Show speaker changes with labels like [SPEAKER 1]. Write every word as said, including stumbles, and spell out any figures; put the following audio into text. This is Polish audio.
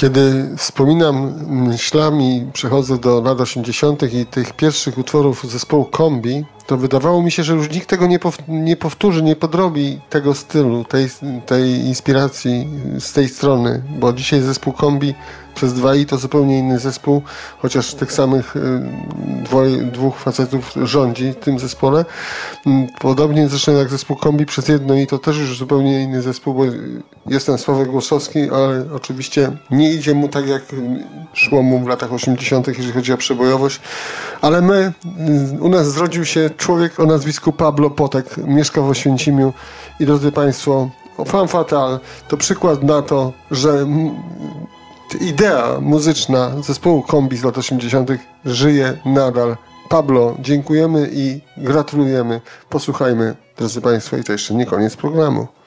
[SPEAKER 1] Kiedy wspominam myślami, przechodzę do lat osiemdziesiątych i tych pierwszych utworów zespołu Kombi, to wydawało mi się, że już nikt tego nie, pow- nie powtórzy, nie podrobi tego stylu, tej, tej inspiracji z tej strony, bo dzisiaj zespół Kombi przez dwa i to zupełnie inny zespół, chociaż tych samych dwoje, dwóch facetów rządzi w tym zespole. Podobnie zresztą jak zespół Kombi przez jedno i to też już zupełnie inny zespół, bo jestem Sławek Głosowski, ale oczywiście nie idzie mu tak jak szło mu w latach osiemdziesiątych, jeżeli chodzi o przebojowość, ale my, u nas zrodził się człowiek o nazwisku Pablo Potek, mieszka w Oświęcimiu i drodzy Państwo, Femme Fatale to przykład na to, że idea muzyczna zespołu Kombi z lat osiemdziesiątych żyje nadal. Pablo, dziękujemy i gratulujemy. Posłuchajmy, drodzy Państwo, i to jeszcze nie koniec programu.